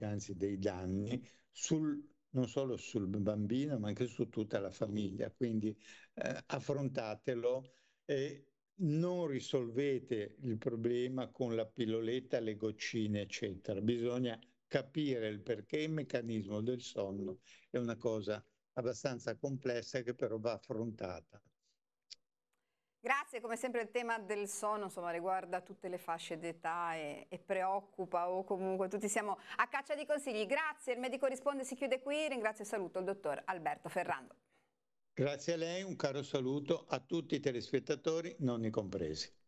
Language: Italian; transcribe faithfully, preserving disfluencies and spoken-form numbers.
anzi dei danni, sul non solo sul bambino, ma anche su tutta la famiglia. Quindi eh, affrontatelo e non risolvete il problema con la pilloletta, le goccine, eccetera. Bisogna capire il perché, il meccanismo del sonno è una cosa abbastanza complessa che però va affrontata. Grazie, come sempre il tema del sonno insomma, riguarda tutte le fasce d'età e, e preoccupa o comunque tutti siamo a caccia di consigli. Grazie, il Medico Risponde si chiude qui, ringrazio e saluto il dottor Alberto Ferrando. Grazie a lei, un caro saluto a tutti i telespettatori, nonni compresi.